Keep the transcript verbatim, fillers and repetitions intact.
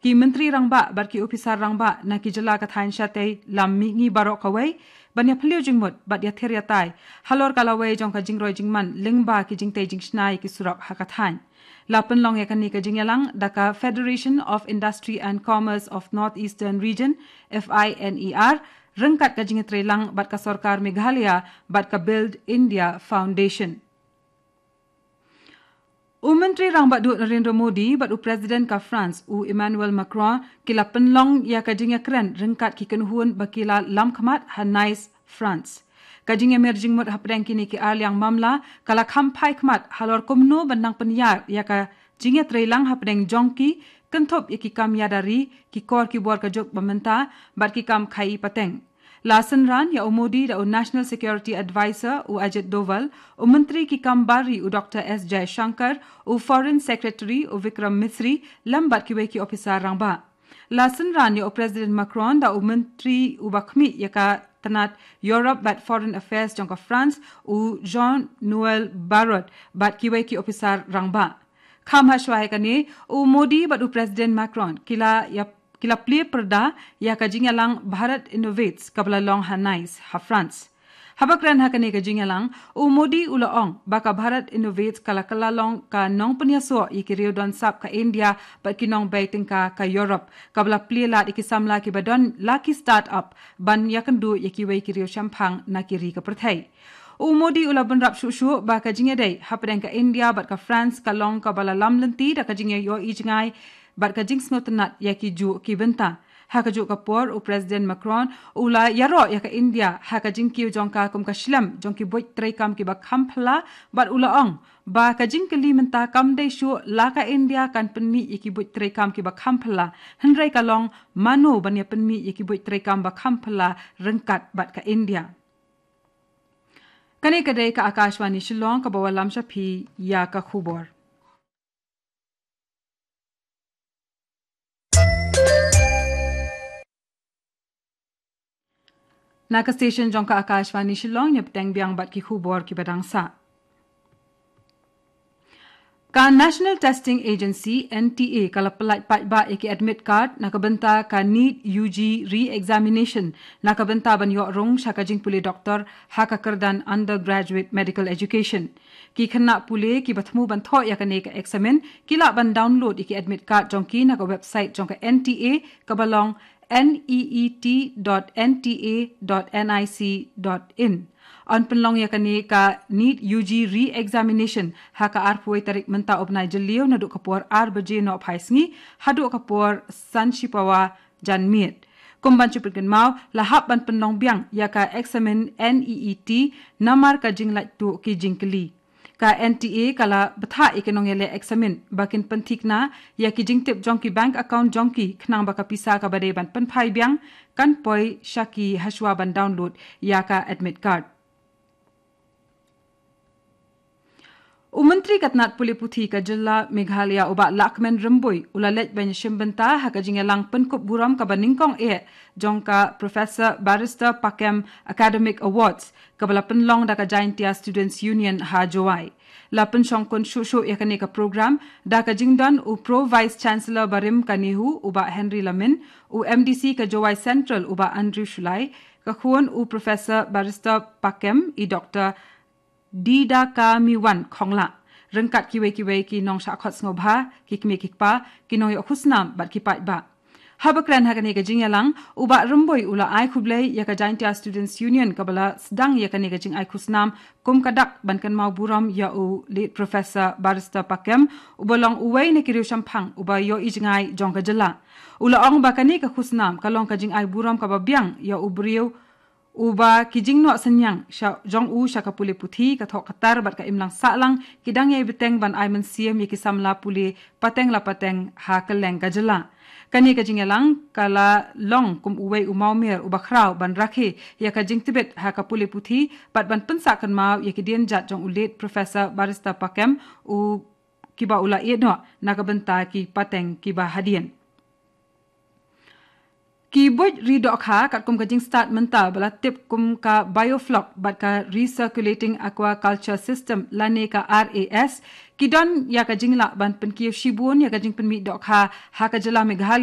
ki menteri rangba bar ki ofisar rangba na ki jela ka thain syate lam mi ngi barok kawai banya phliu jingmut bat ya ther ya tai halor kalawai jong ka jingroi jingman lingba ki jingte jingsnai ki surak hakathan lapen long yakani ka jingyalang daka Federation of Industry and Commerce of Northeastern Region F I N E R rengkat ka jingetre lang bat ka sarkar Meghalaya bat ka Build India Foundation. U Menteri Rangba Dut Narendra Modi bat u Presiden ka France u Emmanuel Macron kila penlong ya ka jinga keren rengkat ki kenhuan bakila lam khamat hanais France. Ka jinga merjing mot hapdang kini ki arliang mamla kala khampai khamat halor komno bandang penyar ya ka jinga trelang hapdang jongki kenthop ya ki kam yadari ki kor ki bor ka jok bamenta bat ki kam khai pateng. Lasan ran ya Modi da u National Security Advisor u Ajit Doval, u Menteri ki Kambari u Doctor S Jai Shankar, u Foreign Secretary u Vikram Misri lambat ki weki ofisar rangba. Lasan ran ya u President Macron da u Menteri u Bakmi ya ka tanat Europe bat Foreign Affairs jangka France u Jean-Noël Barrot bat ki weki ofisar rangba. Kham hashwai kani u Modi bat u President Macron kila ya kila pli perda ya ka jingalang Bharat Innovates kabla long hanais ha France. Habakran ha kani ka jingalang u Modi ulaong baka Bharat Innovates kala kala long ka nong penyaso ikiriu don sap ka India bat kinong baiting ka ka Europe kabla pli lat ikisamla ki badon laki startup ban yakandu yakiwai kiriu champang na kiri ka perthai. U Modi ula benrap shushu ba ka jingedai hapadang ka India bat ka France ka long ka bala lam lenti da ka jingye yo ijngai bat ka jing snotenat ya ki ju ki benta ha ka ju ka por u President Macron ula yaro ya ka India ha ka jing ki jongka kum ka shlam jong ki boy trai kam ki ba khampla bat ula ong ba ka jing kali menta kam dai shu la ka India kan penmi ya ki boy trai kam ki ba khampla hanrai ka long mano ban ya penmi ya ki boy trai kam ba khampla rengkat bat ka India. Kani kadai ka Akashwani Shillong ka bawalam shapi ya ka khubor. Naka station jongka Akashwani Shillong nyap teng biang bat ki khubor ki badang sa. Ka National Testing Agency N T A kala pelat pat ba eki admit card nakabenta ka NEET U G re-examination nakabenta ban yo rong shaka jing puli doktor haka kerdan undergraduate medical education. Ki khana puli ki bathmu ban tho ya kane ka examen kila ban download eki admit card jongki naka website jongka N T A kabalong neet dot n t a dot nic dot in. On penlong ya kani ka NEET U G re-examination haka arpuai tarik menta obnai jeliu na duk kapur ar baje no phaisngi hadu kapur sanshipawa janmiet. Kumban chupirkin mau lahap ban penlong biang ya ka examen NEET namar ka jinglat tu ki jingkeli. Ka N T A kala betha ikenong yele examen bakin pentik na ya ki jingtip jongki bank account jongki khnang baka pisa ka bade ban penphai biang kan poi shaki hashwa ban download ya ka admit card. U Menteri Katnat Puli Puthi ka Jilla Meghalaya uba Lakmen Remboi ulalet ban shimbenta haka jingelang penkup buram ka baningkong e jongka Professor Barrister Pakem Academic Awards kabala penlong da ka Jaintia Students Union ha Jowai. La penshong kon shushu yakani ka program da ka jingdan u Pro Vice Chancellor Barim Kanihu uba Henry Lamin u M D C ka Jowai Central uba Andrew Shulai ka khun u Professor Barrister Pakem i Doctor Dida ka miwan khongla rengkat kiwe kiwe ki nong sha khot ngobha ki kmi kikpa ki noy khusnam bat ki pat ba habakran hakani ka jingyalang uba rumboi ula ai khublei ya ka Jaintia Students Union kabala sedang ya kani ka jing ai khusnam kum kadak bankan mau buram ya u lead Professor Barrister Pakem ubolong uwei ne kiriu shampang uba yo ijngai jong ka jela ula ong bakani ka khusnam kalong ka jing ai buram ka babyang ya ubriu uba kijing no senyang jong u shaka puli puthi ka thok katar bat ka imlang salang kidang ye beteng ban aiman siem ye kisamla puli pateng la pateng ha keleng ka jela kani ka jingelang kala long kum uwei umau mer uba khrau ban rakhi ya ka jing tibet ha ka puli puthi pat ban pensa kan mau ye kidien jat jong ulit Professor Barrister Pakem u kiba ula yedno nakabenta ki pateng kiba hadien. Ki boj ridok ha kat kum kajing start menta bala tip kum ka biofloc bat ka recirculating aquaculture system lane ka R A S ki don ya ka jingla ban pen ki shibun ya ka jing pen mi dok ha ha ka jela Meghalaya